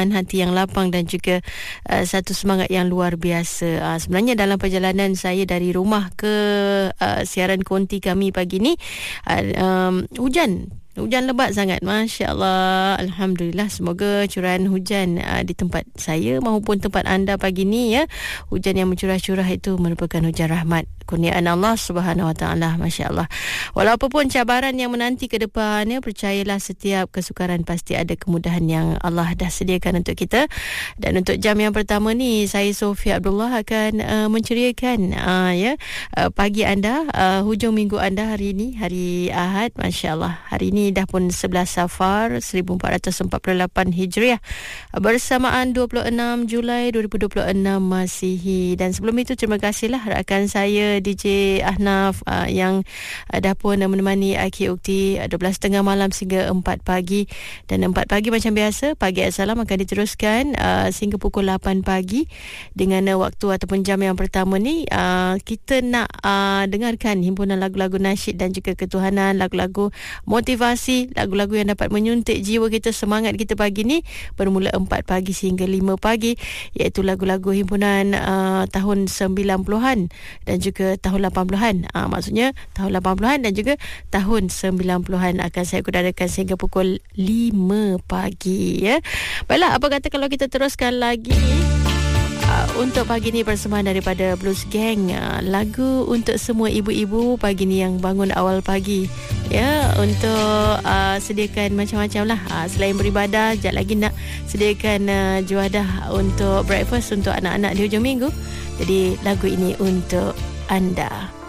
dengan hati yang lapang dan juga satu semangat yang luar biasa. Sebenarnya dalam perjalanan saya dari rumah ke siaran konti kami pagi ni, Hujan lebat sangat, Masya Allah. Alhamdulillah, semoga curahan hujan di tempat saya maupun tempat anda pagi ni, ya, hujan yang mencurah-curah itu merupakan hujan rahmat, kurniaan Allah Subhanahu Wa Taala. Masya Allah. Walaupun cabaran yang menanti ke depan, ya, percayalah setiap kesukaran pasti ada kemudahan yang Allah dah sediakan untuk kita. Dan untuk jam yang pertama ni, saya Sofia Abdullah akan menceriakan pagi anda, hujung minggu anda hari ini, hari Ahad. Masya Allah, hari ini dah pun 11 Safar 1448 Hijriah, bersamaan 26 Julai 2026 Masihi. Dan sebelum itu, terima kasihlah rakan saya DJ Ahnaf yang dah pun menemani Aki Ukti 12.30 malam sehingga 4 pagi. Dan 4 pagi macam biasa, Pagi Assalam akan diteruskan sehingga pukul 8 pagi. Dengan waktu ataupun jam yang pertama ni, kita nak dengarkan himpunan lagu-lagu nasyid dan juga ketuhanan, lagu-lagu motivasi, lagu-lagu yang dapat menyuntik jiwa kita, semangat kita pagi ni, bermula 4 pagi sehingga 5 pagi, iaitu lagu-lagu himpunan tahun 90-an dan juga tahun 80-an. Maksudnya tahun 80-an dan juga tahun 90-an akan saya kudarakan sehingga pukul 5 pagi, ya. Baiklah, apa kata kalau kita teruskan lagi untuk pagi ni persembahan daripada Blues Gang, lagu untuk semua ibu-ibu pagi ni yang bangun awal pagi, ya, untuk sediakan macam-macam lah, selain beribadah, sekejap lagi nak sediakan juadah untuk breakfast untuk anak-anak di hujung minggu. Jadi lagu ini untuk anda.